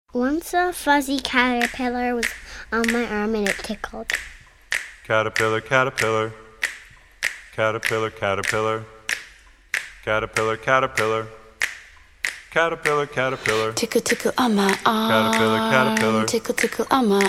Once a fuzzy caterpillar was on my arm and it tickled. Caterpillar, caterpillar. Caterpillar, caterpillar. Caterpillar, caterpillar. Caterpillar, caterpillar. Tickle, tickle on my arm. Caterpillar, caterpillar. Tickle, tickle on my